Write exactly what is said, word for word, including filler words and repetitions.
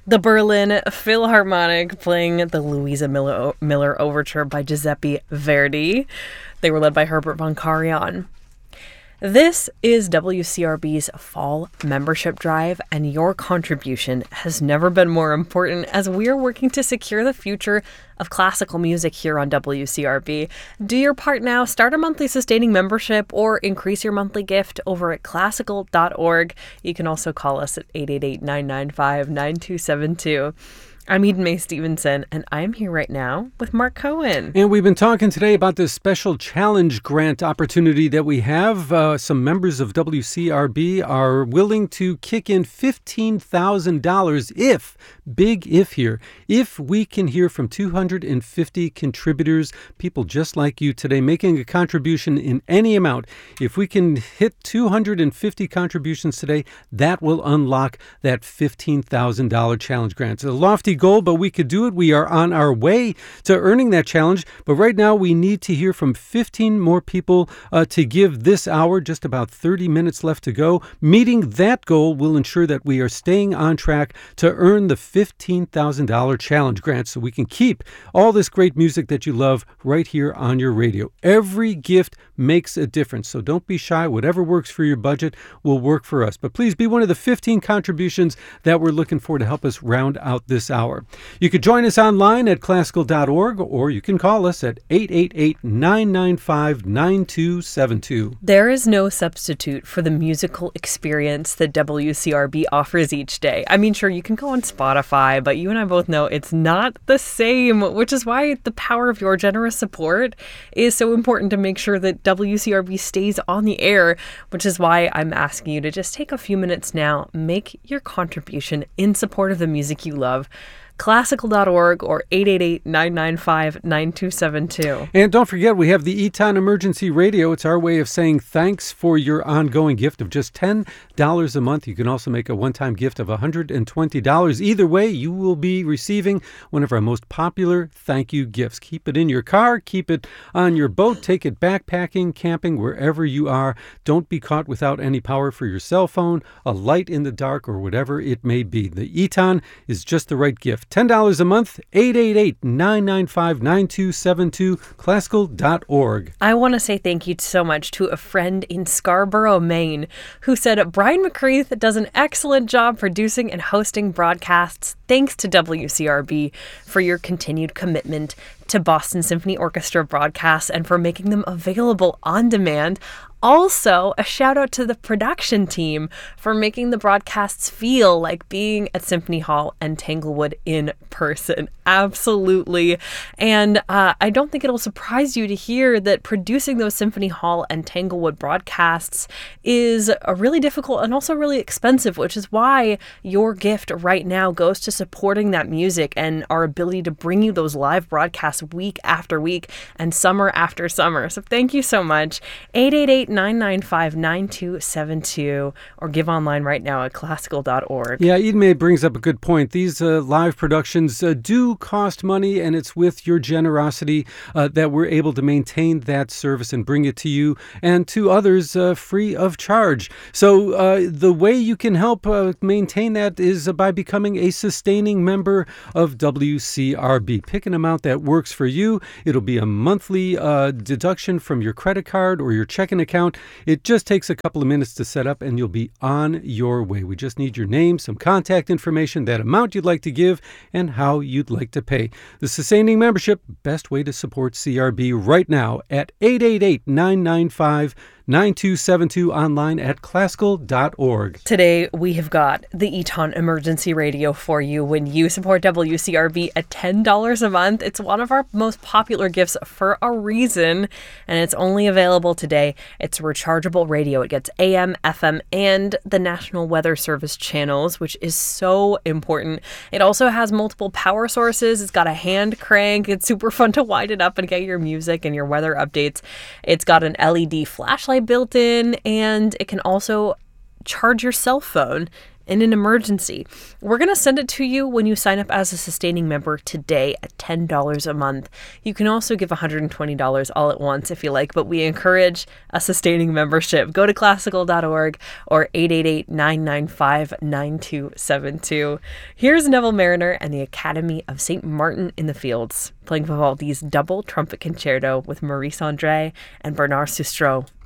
The Berlin Philharmonic playing the Louisa Miller, Miller Overture by Giuseppe Verdi. They were led by Herbert von Karajan. This is W C R B's fall membership drive, and your contribution has never been more important as we are working to secure the future of classical music here on W C R B. Do your part now. Start a monthly sustaining membership or increase your monthly gift over at classical dot org. You can also call us at eight eight eight, nine nine five, nine two seven two. I'm Eden Mae Stevenson, and I'm here right now with Mark Cohen. And we've been talking today about this special challenge grant opportunity that we have. Uh, some members of W C R B are willing to kick in fifteen thousand dollars if, big if here, if we can hear from two hundred fifty contributors, people just like you today, making a contribution in any amount. If we can hit two hundred fifty contributions today, that will unlock that fifteen thousand dollars challenge grant. It's a lofty goal, but we could do it. We are on our way to earning that challenge. But right now, we need to hear from fifteen more people uh, to give this hour, just about thirty minutes left to go. Meeting that goal will ensure that we are staying on track to earn the fifteen thousand dollars challenge grant so we can keep all this great music that you love right here on your radio. Every gift makes a difference, so don't be shy. Whatever works for your budget will work for us. But please be one of the fifteen contributions that we're looking for to help us round out this hour. You could join us online at classical dot org, or you can call us at eight eight eight, nine nine five, nine two seven two. There is no substitute for the musical experience that W C R B offers each day. I mean, sure, you can go on Spotify, but you and I both know it's not the same, which is why the power of your generous support is so important to make sure that W C R B stays on the air, which is why I'm asking you to just take a few minutes now, make your contribution in support of the music you love. classical dot org or eight eight eight, nine nine five, nine two seven two. And don't forget, we have the Eton Emergency Radio. It's our way of saying thanks for your ongoing gift of just ten dollars a month. You can also make a one-time gift of one hundred twenty dollars. Either way, you will be receiving one of our most popular thank you gifts. Keep it in your car, keep it on your boat, take it backpacking, camping, wherever you are. Don't be caught without any power for your cell phone, a light in the dark, or whatever it may be. The Eton is just the right gift. ten dollars a month, eight eight eight, nine nine five, nine two seven two, classical dot org. I want to say thank you so much to a friend in Scarborough, Maine, who said Brian McCreath does an excellent job producing and hosting broadcasts. Thanks to W C R B for your continued commitment to Boston Symphony Orchestra broadcasts and for making them available on demand. Also, a shout out to the production team for making the broadcasts feel like being at Symphony Hall and Tanglewood in person. Absolutely. And uh, I don't think it'll surprise you to hear that producing those Symphony Hall and Tanglewood broadcasts is a really difficult and also really expensive, which is why your gift right now goes to supporting that music and our ability to bring you those live broadcasts week after week and summer after summer. So thank you so much. eight eight eight, nine nine five, nine two seven two or give online right now at classical dot org. Yeah, Eden Mae brings up a good point. These uh, live productions uh, do cost money, and it's with your generosity uh, that we're able to maintain that service and bring it to you and to others uh, free of charge. So uh, the way you can help uh, maintain that is uh, by becoming a sustaining member of W C R B. Pick an amount that works for you. It'll be a monthly uh, deduction from your credit card or your checking account. It just takes a couple of minutes to set up, and you'll be on your way. We just need your name, some contact information, that amount you'd like to give, and how you'd like to pay. The sustaining membership, best way to support C R B right now at eight eight eight, nine nine five, nine two seven two, online at classical dot org. Today, we have got the Eton Emergency Radio for you when you support W C R B at ten dollars a month. It's one of our most popular gifts for a reason, and it's only available today. It's rechargeable radio. It gets A M, F M, and the National Weather Service channels, which is so important. It also has multiple power sources. It's got a hand crank. It's super fun to wind it up and get your music and your weather updates. It's got an L E D flashlight built in, and it can also charge your cell phone in an emergency. We're going to send it to you when you sign up as a sustaining member today at ten dollars a month. You can also give one hundred twenty dollars all at once if you like, but we encourage a sustaining membership. Go to classical dot org or eight eight eight, nine nine five, nine two seven two. Here's Neville Mariner and the Academy of Saint Martin in the Fields playing Vivaldi's double trumpet concerto with Maurice Andre and Bernard Sustro.